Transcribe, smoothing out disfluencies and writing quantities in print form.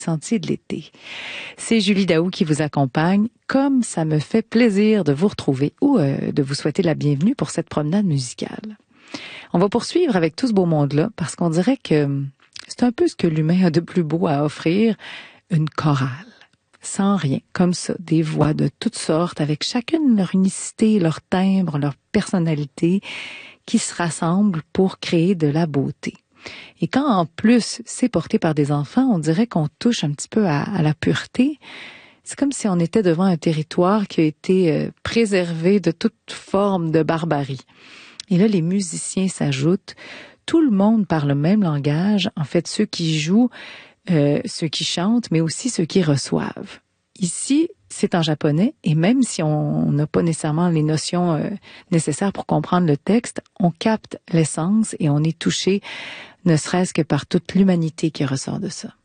Sentiers de l'été. C'est Julie Daou qui vous accompagne. Comme ça me fait plaisir de vous retrouver ou de vous souhaiter la bienvenue pour cette promenade musicale. On va poursuivre avec tout ce beau monde-là parce qu'on dirait que c'est un peu ce que l'humain a de plus beau à offrir, une chorale. Sans rien, comme ça, des voix de toutes sortes, avec chacune leur unicité, leur timbre, leur personnalité, qui se rassemblent pour créer de la beauté. Et quand en plus c'est porté par des enfants, on dirait qu'on touche un petit peu à la pureté. C'est comme si on était devant un territoire qui a été préservé de toute forme de barbarie. Et là, les musiciens s'ajoutent. Tout le monde parle le même langage. En fait, ceux qui jouent, ceux qui chantent, mais aussi ceux qui reçoivent. Ici, c'est en japonais, et même si on n'a pas nécessairement les notions nécessaires pour comprendre le texte, on capte l'essence et on est touché, ne serait-ce que par toute l'humanité qui ressort de ça.